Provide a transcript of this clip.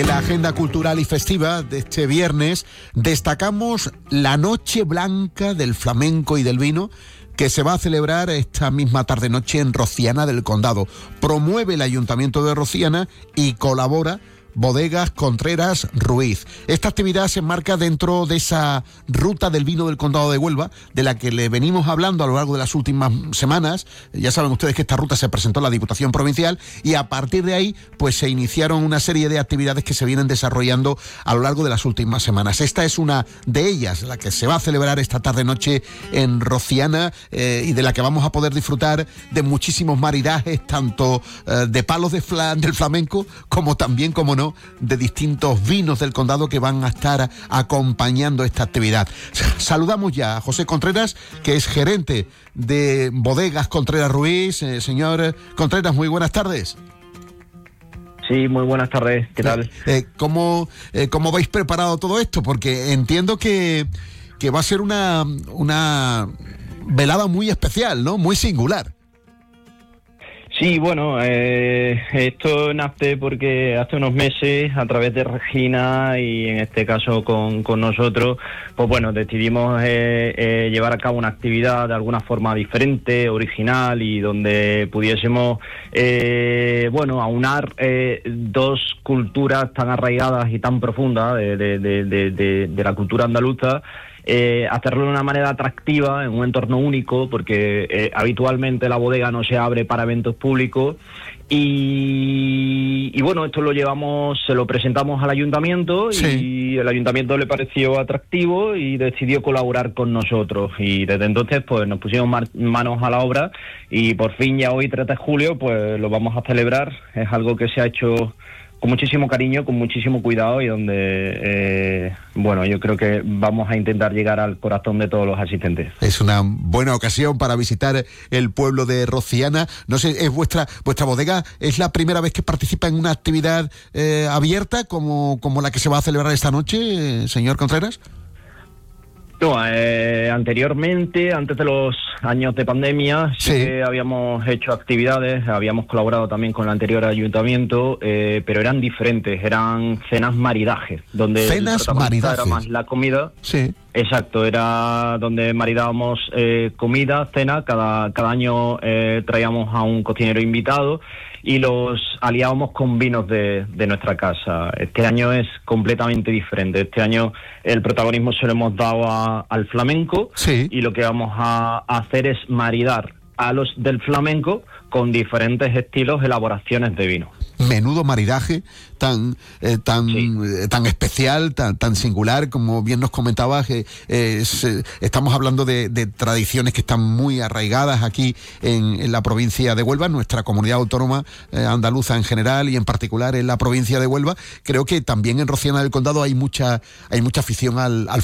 En la agenda cultural y festiva de este viernes destacamos la Noche Blanca del Flamenco y del Vino, que se va a celebrar esta misma tarde-noche en Rociana del Condado. Promueve el Ayuntamiento de Rociana y colabora Bodegas Contreras Ruiz. Esta actividad se enmarca dentro de esa ruta del vino del Condado de Huelva, de la que le venimos hablando a lo largo de las últimas semanas. Ya saben ustedes que esta ruta se presentó en la Diputación Provincial y a partir de ahí pues se iniciaron una serie de actividades que se vienen desarrollando a lo largo de las últimas semanas. Esta es una de ellas, la que se va a celebrar esta tarde-noche en Rociana, y de la que vamos a poder disfrutar de muchísimos maridajes, tanto de palos del flamenco, como también, como no, de distintos vinos del condado que van a estar acompañando esta actividad. Saludamos ya a José Contreras, que es gerente de Bodegas Contreras Ruiz. Señor Contreras, muy buenas tardes. Sí, muy buenas tardes, ¿qué tal? ¿Cómo habéis preparado todo esto? Porque entiendo que va a ser una velada muy especial, ¿no? Muy singular. Sí, bueno, esto nace porque hace unos meses, a través de Regina y en este caso con nosotros, pues bueno, decidimos llevar a cabo una actividad de alguna forma diferente, original, y donde pudiésemos, aunar dos culturas tan arraigadas y tan profundas de la cultura andaluza. Hacerlo de una manera atractiva, en un entorno único, porque habitualmente la bodega no se abre para eventos públicos, y bueno, esto se lo presentamos al ayuntamiento. Sí. Y el ayuntamiento le pareció atractivo y decidió colaborar con nosotros, y desde entonces pues nos pusimos manos a la obra, y por fin ya hoy 3 de julio pues lo vamos a celebrar. Es algo que se ha hecho con muchísimo cariño, con muchísimo cuidado, y donde, yo creo que vamos a intentar llegar al corazón de todos los asistentes. Es una buena ocasión para visitar el pueblo de Rociana. No sé, ¿es vuestra bodega es la primera vez que participa en una actividad abierta como la que se va a celebrar esta noche, señor Contreras? No, anteriormente, antes de los años de pandemia, sí habíamos hecho actividades, habíamos colaborado también con el anterior ayuntamiento, pero eran diferentes, eran cenas maridajes, donde cenas maridajes era más la comida. Sí. Exacto, era donde maridábamos comida, cena. Cada año traíamos a un cocinero invitado y los aliábamos con vinos de nuestra casa. Este año es completamente diferente. Este año el protagonismo se lo hemos dado al flamenco. Sí. Y lo que vamos a hacer es maridar a los del flamenco con diferentes estilos, elaboraciones de vino. Menudo maridaje tan especial, tan singular, como bien nos comentabas. Estamos hablando de tradiciones que están muy arraigadas aquí en la provincia de Huelva, nuestra comunidad autónoma andaluza en general, y en particular en la provincia de Huelva. Creo que también en Rociana del Condado hay mucha afición al